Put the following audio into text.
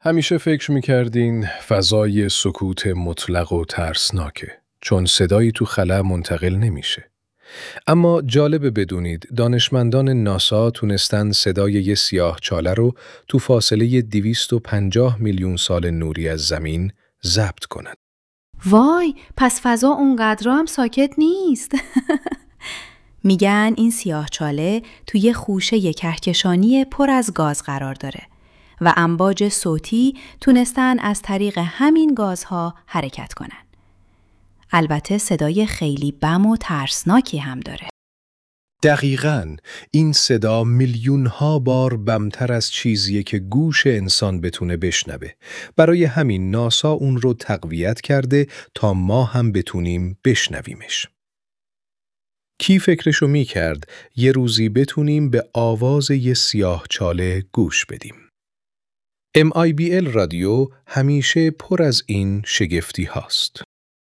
همیشه فکر میکردین فضای سکوت مطلق و ترسناکه، چون صدایی تو خلا منتقل نمیشه. اما جالبه بدونید دانشمندان ناسا تونستن صدای یه سیاهچاله رو تو فاصله 250 میلیون سال نوری از زمین ضبط کنن. وای، پس فضا اونقدر هم ساکت نیست. میگن این سیاهچاله توی خوشه کهکشانی پر از گاز قرار داره و امواج صوتی تونستن از طریق همین گازها حرکت کنن. البته صدای خیلی بم و ترسناکی هم داره. دقیقاً، این صدا میلیون‌ها بار بمتر از چیزیه که گوش انسان بتونه بشنوه. برای همین ناسا اون رو تقویت کرده تا ما هم بتونیم بشنویمش. کی فکرشو می‌کرد یه روزی بتونیم به آواز یه سیاهچاله گوش بدیم؟ MIBL رادیو همیشه پر از این شگفتی هاست.